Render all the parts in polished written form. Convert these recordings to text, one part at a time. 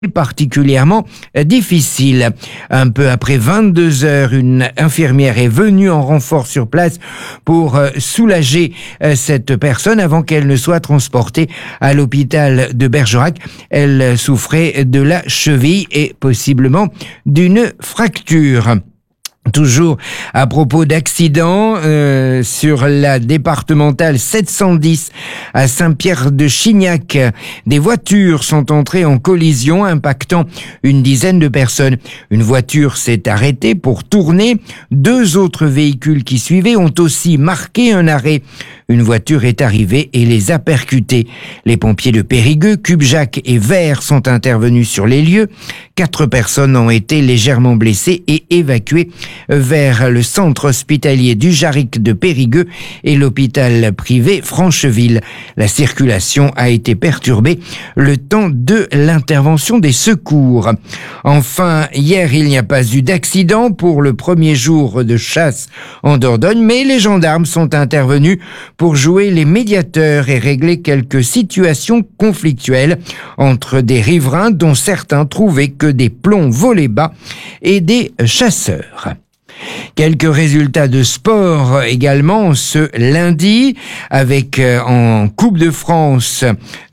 particulièrement difficile. Un peu après 22 heures, une infirmière est venue en renfort sur place pour soulager cette personne avant qu'elle ne soit transportée à l'hôpital de Bergerac. Elle souffrait de la cheville et possiblement d'une fracture. Toujours à propos d'accidents, sur la départementale 710 à Saint-Pierre-de-Chignac, des voitures sont entrées en collision impactant une dizaine de personnes. Une voiture s'est arrêtée pour tourner. 2 autres véhicules qui suivaient ont aussi marqué un arrêt. Une voiture est arrivée et les a percutés. Les pompiers de Périgueux, Cubjac et Vert sont intervenus sur les lieux. 4 personnes ont été légèrement blessées et évacuées vers le centre hospitalier du Jarric de Périgueux et l'hôpital privé Francheville. La circulation a été perturbée le temps de l'intervention des secours. Enfin, hier, il n'y a pas eu d'accident pour le premier jour de chasse en Dordogne, mais les gendarmes sont intervenus pour jouer les médiateurs et régler quelques situations conflictuelles entre des riverains dont certains trouvaient que des plombs volaient bas et des chasseurs. Quelques résultats de sport également ce lundi avec en Coupe de France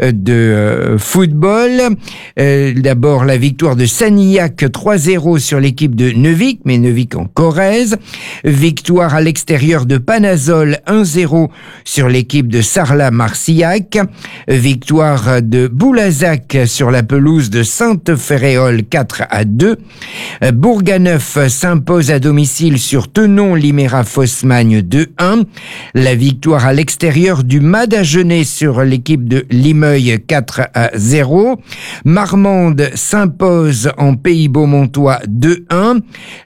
de football. D'abord la victoire de Sanillac 3-0 sur l'équipe de Neuvic, mais Neuvic en Corrèze. Victoire à l'extérieur de Panazol 1-0 sur l'équipe de Sarlat-Marcillac. Victoire de Boulazac sur la pelouse de Sainte-Féréole 4-2. Bourganeuf s'impose à domicile sur Tenon-Liméra-Fosmagne 2-1. La victoire à l'extérieur du Madagenais sur l'équipe de Limeuil 4-0. Marmande s'impose en Pays Beaumontois 2-1.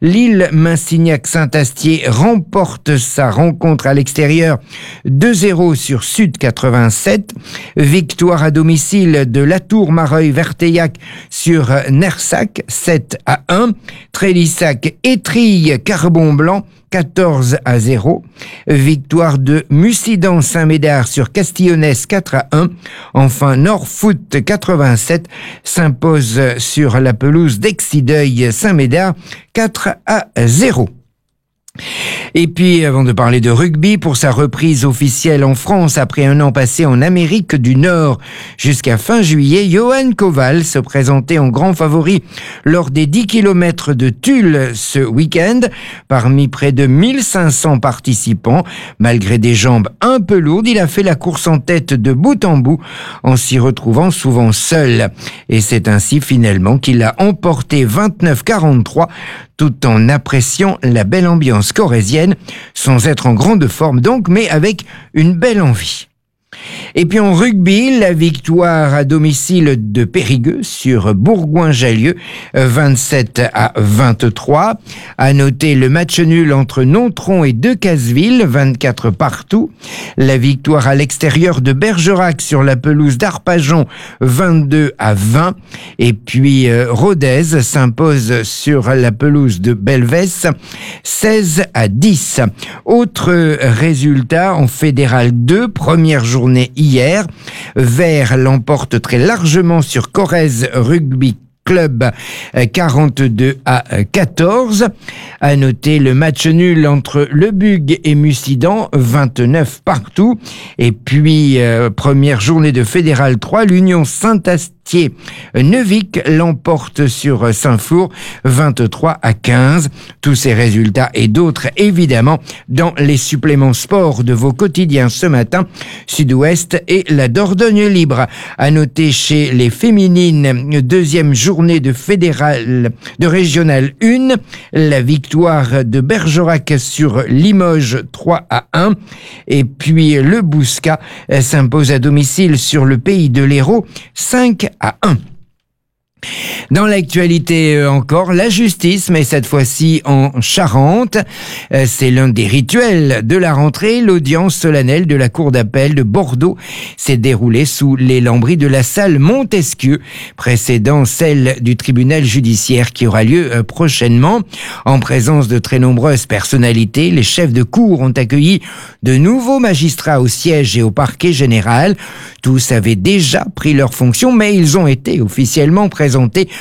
Lille-Massignac-Saint-Astier remporte sa rencontre à l'extérieur 2-0 sur Sud 87. Victoire à domicile de Latour-Mareuil-Verteillac sur Nersac 7-1. Trélissac-Étrille Carbon-Blanc 14-0. Victoire de Mussidan-Saint-Médard sur Castillonnès 4-1. Enfin, Nord-Foot 87 s'impose sur la pelouse d'Exideuil-Saint-Médard 4-0. Et puis, avant de parler de rugby, pour sa reprise officielle en France après un an passé en Amérique du Nord jusqu'à fin juillet, Johan Koval se présentait en grand favori lors des 10 km de Tulle ce week-end. Parmi près de 1500 participants, malgré des jambes un peu lourdes, il a fait la course en tête de bout en bout en s'y retrouvant souvent seul. Et c'est ainsi finalement qu'il a emporté 29-43 tout en appréciant la belle ambiance corrézienne, sans être en grande forme donc, mais avec une belle envie. Et puis en rugby, la victoire à domicile de Périgueux sur Bourgoin-Jallieu, 27-23. À noter le match nul entre Nontron et Decazeville, 24 partout. La victoire à l'extérieur de Bergerac sur la pelouse d'Arpajon, 22-20. Et puis Rodez s'impose sur la pelouse de Belvès, 16-10. Autre résultat en Fédéral 2, première journée hier. Vert l'emporte très largement sur Corrèze Rugby Club 42-14. À noter le match nul entre Le Bug et Mussidan, 29 partout. Et puis, première journée de Fédéral 3, l'Union Saint-Astier Neuvic l'emporte sur Saint-Flour 23-15. Tous ces résultats et d'autres évidemment dans les suppléments sport de vos quotidiens ce matin, Sud-Ouest et la Dordogne Libre. À noter chez les féminines, deuxième journée de fédéral, de régional 1, la victoire de Bergerac sur Limoges 3-1. Et puis le Bouscat s'impose à domicile sur le Pays de l'Hérault 5-1. Dans l'actualité encore, la justice, mais cette fois-ci en Charente. C'est l'un des rituels de la rentrée. L'audience solennelle de la Cour d'appel de Bordeaux s'est déroulée sous les lambris de la salle Montesquieu, précédant celle du tribunal judiciaire qui aura lieu prochainement. En présence de très nombreuses personnalités, les chefs de cour ont accueilli de nouveaux magistrats au siège et au parquet général. Tous avaient déjà pris leurs fonctions, mais ils ont été officiellement présentés